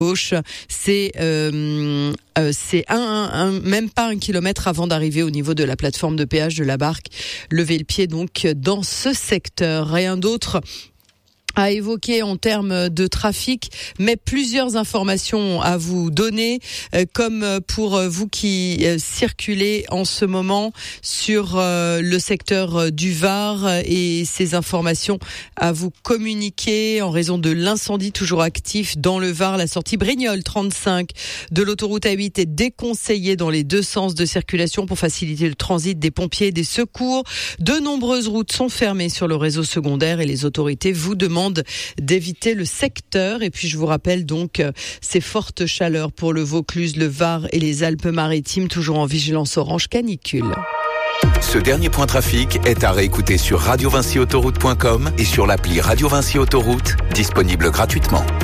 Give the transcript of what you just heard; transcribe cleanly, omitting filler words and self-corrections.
gauche, c'est même pas 1 kilomètre avant d'arriver au niveau de la plateforme de péage de la Barque. Levez le pied donc dans ce secteur. Rien d'autre à évoquer en termes de trafic, mais plusieurs informations à vous donner, comme pour vous qui circulez en ce moment sur le secteur du Var, et ces informations à vous communiquer en raison de l'incendie toujours actif dans le Var. La sortie Brignoles 35 de l'autoroute A8 est déconseillée dans les deux sens de circulation pour faciliter le transit des pompiers et des secours. De nombreuses routes sont fermées sur le réseau secondaire et les autorités vous demandent d'éviter le secteur. Et puis je vous rappelle donc ces fortes chaleurs pour le Vaucluse, le Var et les Alpes-Maritimes, toujours en vigilance orange canicule. Ce dernier point trafic est à réécouter sur radiovincyautoroute.com et sur l'appli Radio Vinci Autoroute, disponible gratuitement.